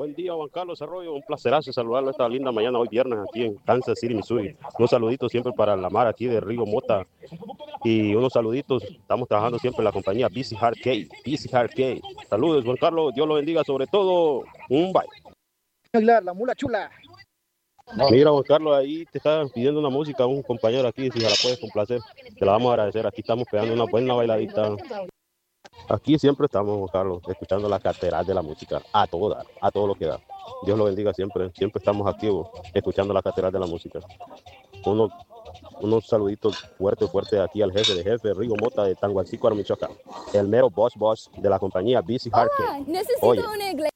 Buen día, Juan Carlos Arroyo. Un placerazo saludarlo esta linda mañana, hoy viernes, aquí en Kansas City, Missouri. Un saludito siempre para la mar aquí de Rigo Mota. Y unos saluditos. Estamos trabajando siempre en la compañía BC Arcade. BC Arcade. Saludos, Juan Carlos. Dios lo bendiga, sobre todo. Un bye. Aguilar, la mula chula. Mira, Juan Carlos, ahí te está pidiendo una música un compañero aquí. Si se la puedes complacer, te la vamos a agradecer. Aquí estamos pegando una buena bailadita. Aquí siempre estamos, Juan Carlos, escuchando la catedral de la música, a todo lo que da. Dios lo bendiga siempre, siempre estamos activos, escuchando la catedral de la música. Unos, unos saluditos fuertes aquí al jefe de jefe, Rigo Mota de Tanguancícuaro, Michoacán. El mero boss de la compañía BC Hardcare. Necesito Oye, una iglesia.